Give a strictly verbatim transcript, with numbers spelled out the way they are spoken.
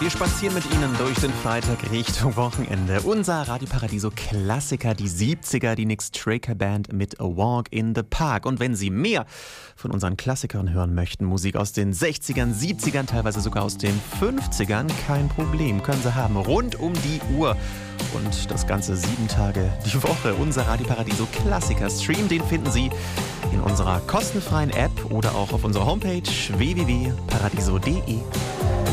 Wir spazieren mit Ihnen durch den Freitag Richtung Wochenende. Unser Radio Paradiso Klassiker, die siebziger, die Nick Straker Band mit A Walk in the Park. Und wenn Sie mehr von unseren Klassikern hören möchten, Musik aus den sechzigern, siebzigern, teilweise sogar aus den fünfzigern, kein Problem, können Sie haben, rund um die Uhr. Und das Ganze sieben Tage die Woche. Unser Radio Paradiso Klassiker Stream, den finden Sie in unserer kostenfreien App oder auch auf unserer Homepage w w w punkt paradiso punkt d e.